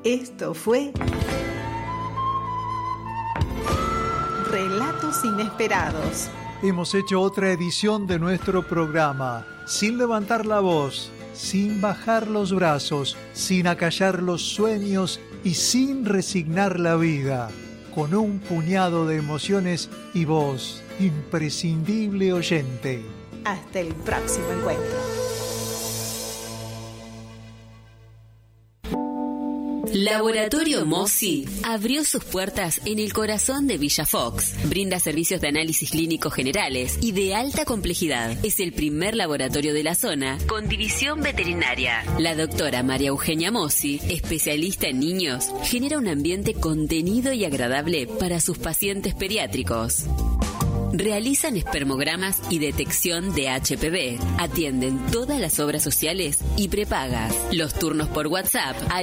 Esto fue Relatos Inesperados. Hemos hecho otra edición de nuestro programa, sin levantar la voz, sin bajar los brazos, sin acallar los sueños y sin resignar la vida, con un puñado de emociones y voz, imprescindible oyente. Hasta el próximo encuentro. Laboratorio Mossi abrió sus puertas en el corazón de Villa Fox. Brinda servicios de análisis clínicos generales y de alta complejidad. Es el primer laboratorio de la zona con división veterinaria. La doctora María Eugenia Mossi, especialista en niños, genera un ambiente contenido y agradable para sus pacientes pediátricos. Realizan espermogramas y detección de HPV. Atienden todas las obras sociales y prepagas. Los turnos por WhatsApp al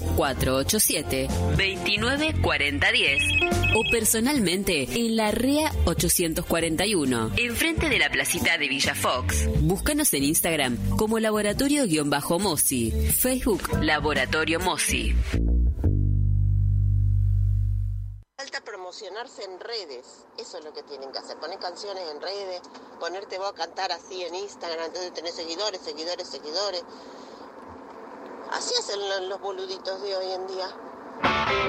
3487-294010 o personalmente en la REA 841, enfrente de la placita de Villa Fox. Búscanos en Instagram como Laboratorio-Mossi, Facebook Laboratorio Mossi. Falta promocionarse en redes, eso es lo que tienen que hacer, poner canciones en redes, ponerte vos a cantar así en Instagram, entonces tenés seguidores. Así hacen los boluditos de hoy en día.